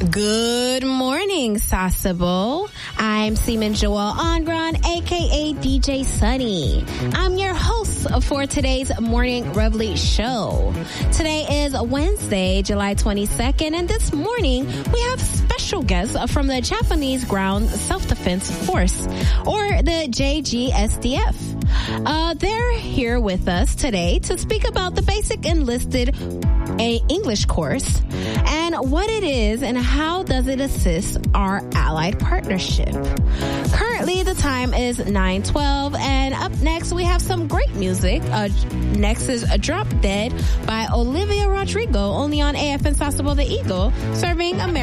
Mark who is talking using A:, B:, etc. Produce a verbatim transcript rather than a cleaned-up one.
A: Good morning, Sasebo. I'm Seaman Joel Angron, aka D J Sunny. I'm your host for today's Morning Reveille show. Today is Wednesday, July twenty-second, and this morning we have special guests from the Japanese Ground Self-Defense Force, or the J G S D F. Uh, they're here with us today to speak about the basic enlisted a English course and what it is and how does it assist our allied partnership. Currently, the time is nine twelve, and up next we have some great music. Uh, next is a Drop Dead by Olivia Rodrigo, only on A F N Sasebo the Eagle, serving America.